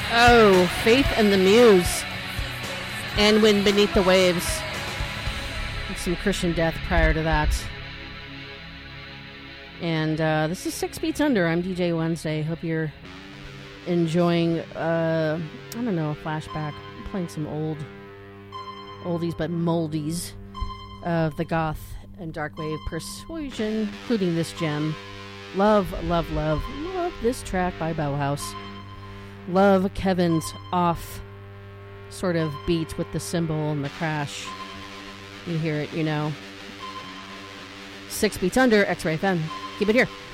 Oh, Faith and the Muse. And Wind Beneath the Waves. And some Christian Death prior to that. And this is 6 Beats Under. I'm DJ Wednesday. Hope you're enjoying, I don't know, a flashback. I'm playing some oldies but moldies of the goth and dark wave persuasion, including this gem. Love this track by Bauhaus. Love Kevin's off sort of beat with the cymbal and the crash. You hear it, you know. 6 Beats Under, X-Ray FM. Keep it here.